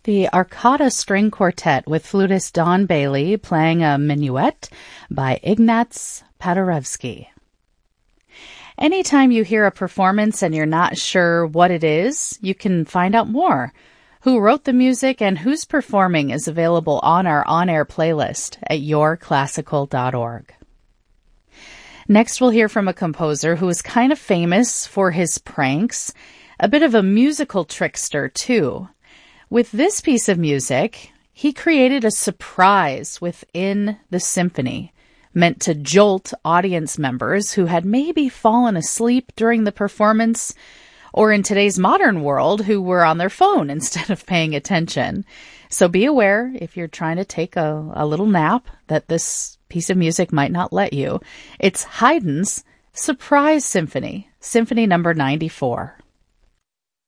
the Arcata String Quartet with flutist Don Bailey playing a minuet by Ignaz Paderewski. Anytime you hear a performance and you're not sure what it is, you can find out more. Who wrote the music and who's performing is available on our on-air playlist at yourclassical.org. Next, we'll hear from a composer who is kind of famous for his pranks, a bit of a musical trickster, too. With this piece of music, he created a surprise within the symphony, meant to jolt audience members who had maybe fallen asleep during the performance, or in today's modern world, who were on their phone instead of paying attention. So be aware, if you're trying to take a little nap, that this piece of music might not let you. It's Haydn's Surprise Symphony, Symphony number 94.